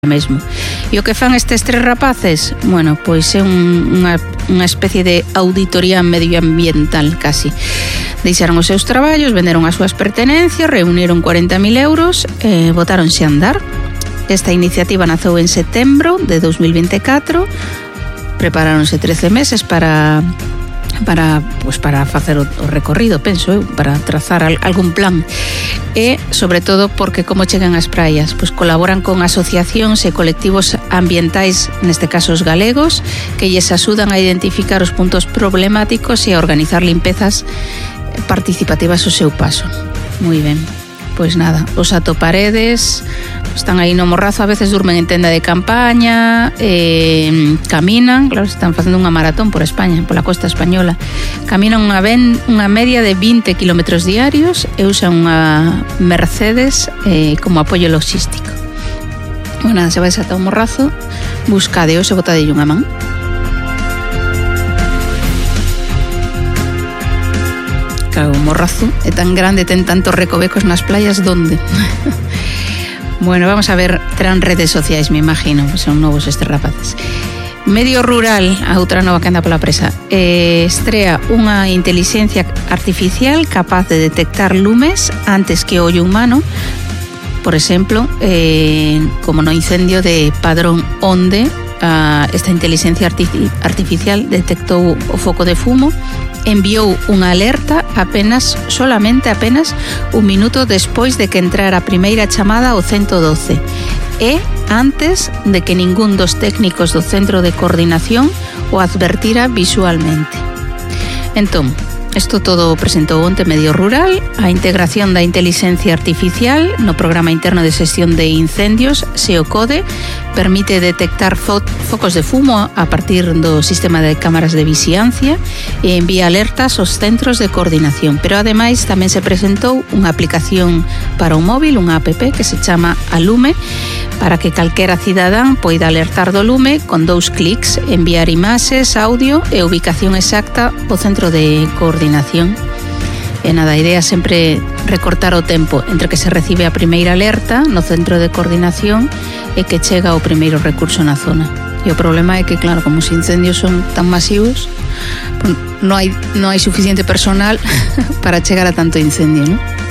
mesmo. E o que fan estes tres rapaces? Bueno, pois é unha especie de auditoría medioambiental casi. Deixaron os seus traballos, venderon as súas pertenencias, reuniron 40.000 euros e botáronse a andar. Esta iniciativa naceu en setembro de 2024. Preparáronse 13 meses para facer o recorrido, penso eu, para trazar algún plan. E, sobre todo, porque como chegan ás praias, pois colaboran con asociacións e colectivos ambientais, neste caso os galegos, que lles axudan a identificar os puntos problemáticos e a organizar limpezas participativas ao seu paso. Moi ben. Pois nada, os atoparedes, están aí no Morrazo, a veces durmen en tenda de campaña, caminan, claro, están facendo unha maratón por España, pola costa española. Caminan unha media de 20 kilómetros diarios e usan unha Mercedes como apoio logístico. Bueno, nada, se vais ata o Morrazo, buscadeos e botadelle unha man. Claro, o Morrazo é tan grande, ten tantos recovecos nas playas, donde? Bueno, vamos a ver, terán redes sociais, me imagino, son novos estes rapaces. Medio Rural, a outra nova que anda pola presa, estrea unha inteligencia artificial capaz de detectar lumes antes que o ollo humano, por exemplo, como no incendio de Padrón Onde, esta inteligencia artificial detectou o foco de fumo, enviou unha alerta solamente un minuto despois de que entrara a primeira chamada ao 112 e antes de que ningún dos técnicos do Centro de Coordinación o advertira visualmente. Entón, isto todo presentou onte Medio Rural, a integración da inteligencia artificial no programa interno de xestión de incendios, SEOCODE, permite detectar focos de fumo a partir do sistema de cámaras de vixiancia e envía alertas aos centros de coordinación. Pero ademais tamén se presentou unha aplicación para o móvil, unha app que se chama Alume, para que calquera cidadán poida alertar do lume con 2 clics, enviar imaxes, audio e ubicación exacta ao centro de coordinación. E nada, a idea é sempre recortar o tempo entre que se recibe a primeira alerta no centro de coordinación e que chega o primeiro recurso na zona. E o problema é que, claro, como os incendios son tan masivos, non hai suficiente personal para chegar a tanto incendio, non?